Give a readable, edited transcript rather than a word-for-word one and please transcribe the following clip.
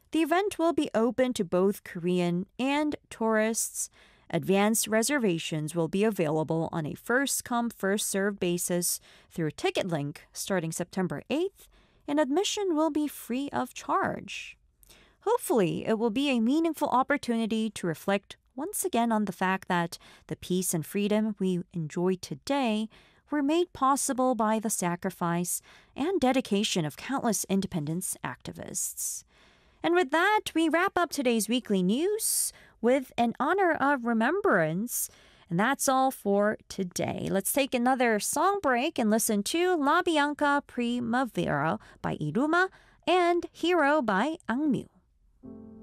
The event will be open to both Korean and tourists. Advanced reservations will be available on a first-come, first-served basis through a ticket link starting September 8th, and admission will be free of charge. Hopefully, it will be a meaningful opportunity to reflect once again on the fact that the peace and freedom we enjoy today were made possible by the sacrifice and dedication of countless independence activists. And with that, we wrap up today's weekly news with an honor of remembrance. And that's all for today. Let's take another song break and listen to La Bianca Primavera by Iruma and Hero by Angmyu.